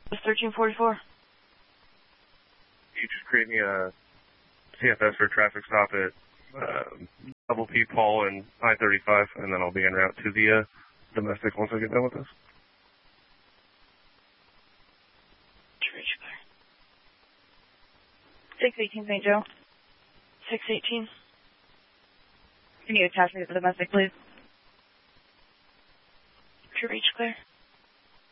It's 1344. You just create me a CFS for a traffic stop at Double P Paul and I-35, and then I'll be en route to the domestic once I get done with this. 618 St. Joe. 618. Can you attach me to the domestic, please? To reach clear.